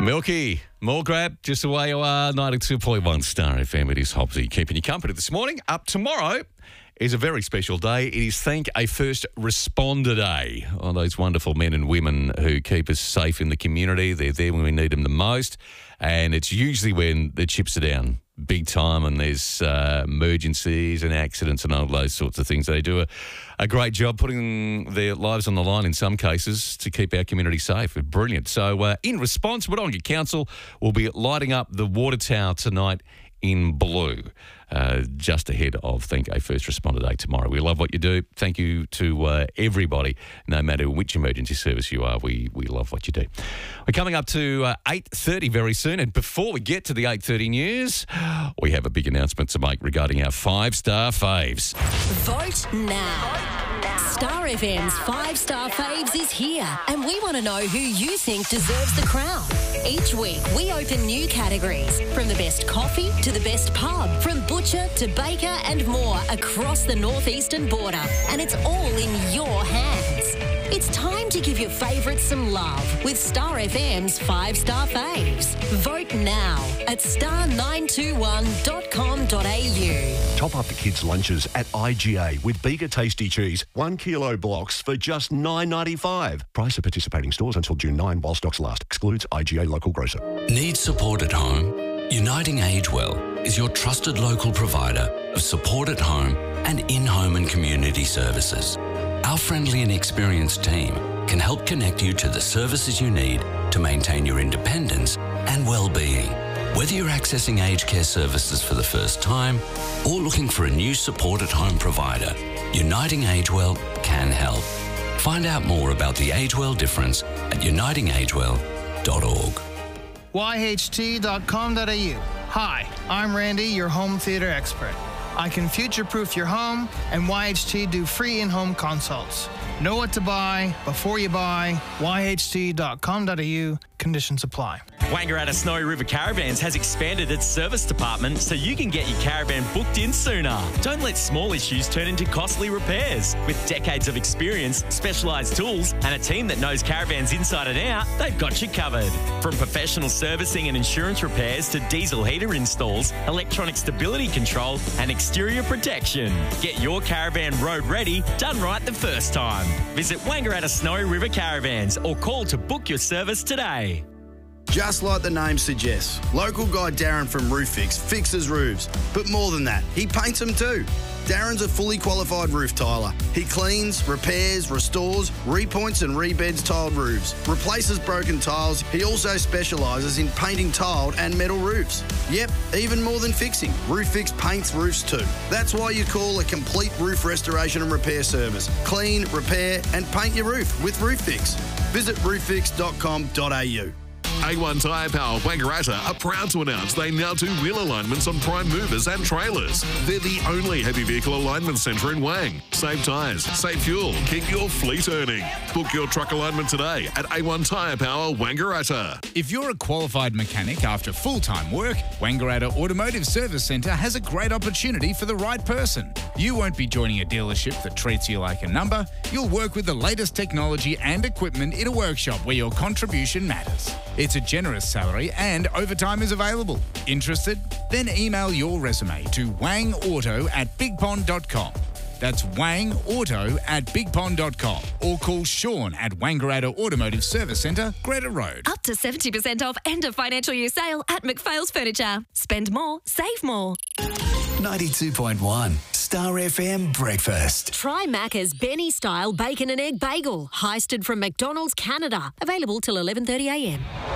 Milky, more grab, just the way you are. 92.1 Star FM. It is Hobbsy keeping you company this morning. Up tomorrow is a very special day. It is Thank a First Responder Day. All those wonderful men and women who keep us safe in the community. They're there when we need them the most. And it's usually when the chips are down big time and there's emergencies and accidents and all those sorts of things. They do a great job putting their lives on the line in some cases to keep our community safe. It's brilliant. So in response, Wodonga Council will be lighting up the water tower tonight in blue, just ahead of Thank a First Responder Day tomorrow. We love what you do. Thank you to everybody, no matter which emergency service you are. We love what you do. We're coming up to 8:30 very soon, and before we get to the 8:30 news, we have a big announcement to make regarding our 5-star faves. Vote now. Star FM's 5-star faves is here, and we want to know who you think deserves the crown. Each week, we open new categories, from the best coffee to the best pub, from butcher to baker and more across the northeastern border, and it's all in your hands. It's time to give your favourites some love with Star FM's 5-star faves. Vote now at star921.com.au. Top up the kids' lunches at IGA with Bega Tasty Cheese, 1 kilo blocks for just $9.95. Price of participating stores until June 9 while stocks last. Excludes IGA local grocer. Need support at home? Uniting Agewell is your trusted local provider of support at home and in-home and community services. Our friendly and experienced team can help connect you to the services you need to maintain your independence and well-being. Whether you're accessing aged care services for the first time or looking for a new support at home provider, Uniting Agewell can help. Find out more about the Agewell difference at unitingagewell.org. YHT.com.au. Hi, I'm Randy, your home theatre expert. I can future-proof your home, and YHT do free in-home consults. Know what to buy before you buy. YHT.com.au. Conditions apply. Wangaratta Snowy River Caravans has expanded its service department so you can get your caravan booked in sooner. Don't let small issues turn into costly repairs. With decades of experience, specialised tools, and a team that knows caravans inside and out, they've got you covered. From professional servicing and insurance repairs to diesel heater installs, electronic stability control, and exterior protection. Get your caravan road ready, done right the first time. Visit Wangaratta Snowy River Caravans or call to book your service today. Just like the name suggests, local guy Darren from Roof Fix fixes roofs. But more than that, he paints them too. Darren's a fully qualified roof tiler. He cleans, repairs, restores, repoints and rebeds tiled roofs, replaces broken tiles. He also specialises in painting tiled and metal roofs. Yep, even more than fixing, Roof Fix paints roofs too. That's why you call a complete roof restoration and repair service. Clean, repair and paint your roof with Roof Fix. Visit rooffix.com.au. A1 Tyre Power Wangaratta are proud to announce they now do wheel alignments on prime movers and trailers. They're the only heavy vehicle alignment centre in Wang. Save tyres, save fuel, keep your fleet earning. Book your truck alignment today at A1 Tyre Power Wangaratta. If you're a qualified mechanic after full-time work, Wangaratta Automotive Service Centre has a great opportunity for the right person. You won't be joining a dealership that treats you like a number. You'll work with the latest technology and equipment in a workshop where your contribution matters. It's a generous salary and overtime is available. Interested? Then email your resume to wangauto@bigpond.com. That's wangauto@bigpond.com or call Sean at Wangaratta Automotive Service Centre, Greta Road. Up to 70% off end of financial year sale at McPhail's Furniture. Spend more, save more. 92.1 Star FM Breakfast. Try Macca's Benny-style bacon and egg bagel, heisted from McDonald's Canada. Available till 11:30 a.m.